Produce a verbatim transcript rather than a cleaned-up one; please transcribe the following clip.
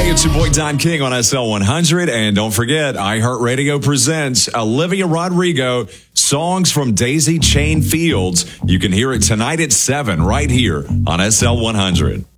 it's your boy Don King on S L one hundred. And don't forget, iHeartRadio presents Olivia Rodrigo, Songs from Daisy Chain Fields. You can hear it tonight at seven right here on S L one hundred.